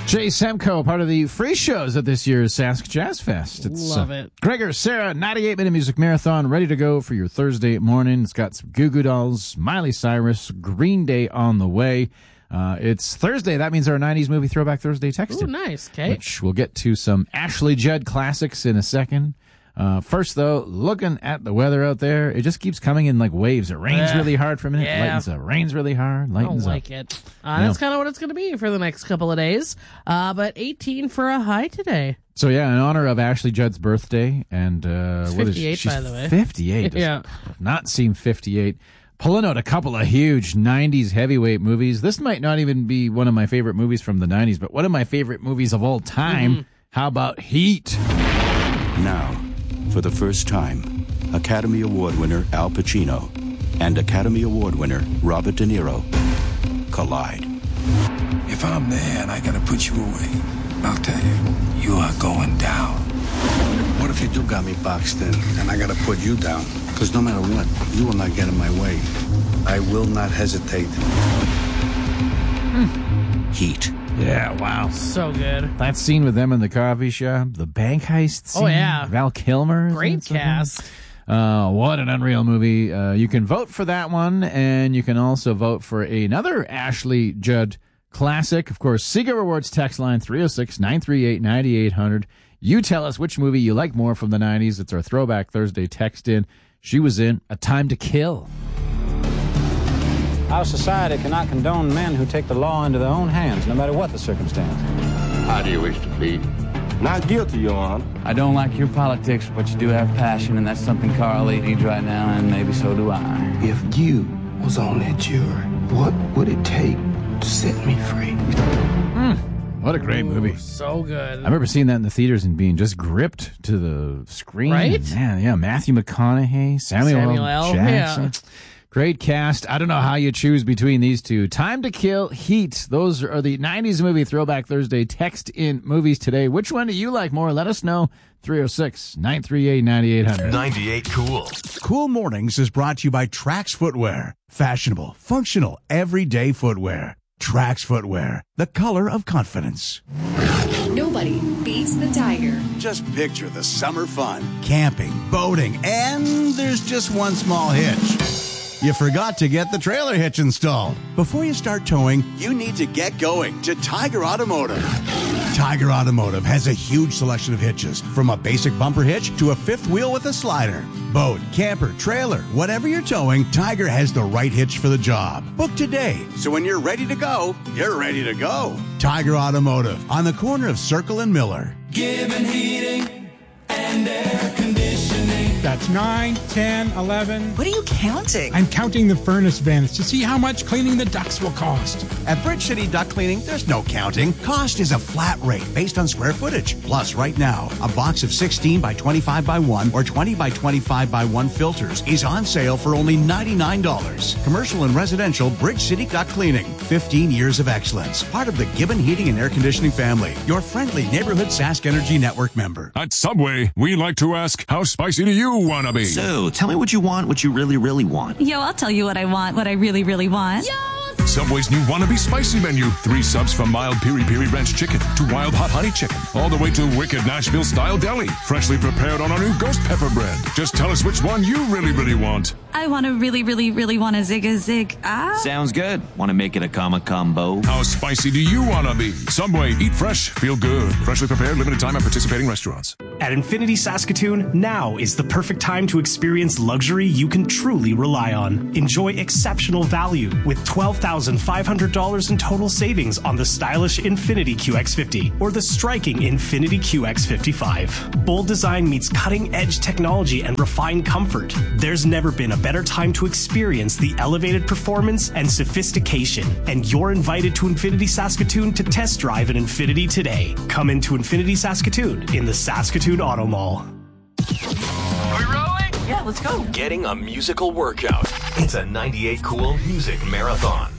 Jay Semko, part of the free shows at this year's Sask Jazz Fest. Love it. Gregor, Sarah, 98-minute music marathon, ready to go for your Thursday morning. It's got some Goo Goo Dolls, Miley Cyrus, Green Day on the way. It's Thursday. That means our 90s movie Throwback Thursday text. Ooh, nice. Okay. Which we'll get to some Ashley Judd classics in a second. First, though, looking at the weather out there, it just keeps coming in like waves. It rains really hard for a minute, lightens up. Rains really hard, lightens up. I don't like it. That's kind of what it's going to be for the next couple of days. But 18 for a high today. So, yeah, in honor of Ashley Judd's birthday, and She's 58, by the way. 58. Yeah. Not seem 58. Pulling out a couple of huge 90s heavyweight movies. This might not even be one of my favorite movies from the 90s, but one of my favorite movies of all time. Mm-hmm. How about Heat? Now, for the first time, Academy Award winner Al Pacino and Academy Award winner Robert De Niro collide. If I'm there and I gotta put you away, I'll tell you, you are going down. What if you do got me boxed in and I gotta put you down? Because no matter what, you will not get in my way. I will not hesitate. Heat. Yeah, wow. So good. That scene with them in the coffee shop, the bank heist scene. Oh, yeah. Val Kilmer. Great cast. What an unreal movie. You can vote for that one, and you can also vote for another Ashley Judd classic. Of course, Sega Rewards text line 306-938-9800. You tell us which movie you like more from the 90s. It's our Throwback Thursday text in. She was in A Time to Kill. Our society cannot condone men who take the law into their own hands, no matter what the circumstance. How do you wish to plead? Not guilty, Your Honor. I don't like your politics, but you do have passion, and that's something Carl needs right now, and maybe so do I. If you was on that jury, what would it take to set me free? What a great movie. So good. I remember seeing that in the theaters and being just gripped to the screen. Right? Man, yeah, Matthew McConaughey, Samuel L. Jackson. Yeah. Great cast. I don't know how you choose between these two. Time to Kill, Heat. Those are the 90s movie Throwback Thursday text in movies today. Which one do you like more? Let us know. 306-938-9800. 98 Cool. Cool Mornings is brought to you by Trax Footwear. Fashionable, functional, everyday footwear. Trax Footwear, the color of confidence. Nobody beats the Tiger. Just picture the summer fun, camping, boating, and there's just one small hitch. You forgot to get the trailer hitch installed. Before you start towing, you need to get going to Tiger Automotive. Tiger Automotive has a huge selection of hitches, from a basic bumper hitch to a fifth wheel with a slider. Boat, camper, trailer, whatever you're towing, Tiger has the right hitch for the job. Book today, so when you're ready to go, you're ready to go. Tiger Automotive, on the corner of Circle and Miller. Given heating and air conditioning. That's 9, 10, 11. What are you counting? I'm counting the furnace vents to see how much cleaning the ducts will cost. At Bridge City Duct Cleaning, there's no counting. Cost is a flat rate based on square footage. Plus, right now, a box of 16 by 25 by 1 or 20 by 25 by 1 filters is on sale for only $99. Commercial and residential Bridge City Duct Cleaning. 15 years of excellence. Part of the Gibbon Heating and Air Conditioning family. Your friendly neighborhood Sask Energy Network member. At Subway, we like to ask, how spicy do you want to be? So, tell me what you want, what you really, really want. Yo, I'll tell you what I want, what I really, really want. Yo! Subway's new Wannabe Spicy menu. 3 subs from mild piri-piri ranch chicken to wild hot honey chicken, all the way to wicked Nashville-style deli, freshly prepared on our new ghost pepper bread. Just tell us which one you really, really want. I want to really, really, really want a zig. Sounds good. Want to make it a combo? How spicy do you want to be? Subway, eat fresh, feel good. Freshly prepared, limited time at participating restaurants. At Infinity Saskatoon, now is the perfect time to experience luxury you can truly rely on. Enjoy exceptional value with $12,500 in total savings on the stylish Infinity QX50 or the striking Infinity QX55. Bold design meets cutting-edge technology and refined comfort. There's never been a better time to experience the elevated performance and sophistication, and you're invited to Infinity Saskatoon to test drive an Infinity today. Come into Infinity Saskatoon in the Saskatoon Auto Mall. Are we rolling? Yeah, let's go. Getting a musical workout. It's a 98 Cool Music Marathon.